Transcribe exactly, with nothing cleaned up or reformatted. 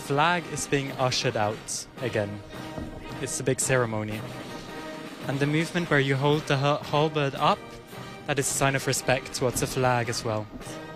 flag is being ushered out again. It's a big ceremony. And the movement where you hold the halberd up, that is a sign of respect towards the flag as well.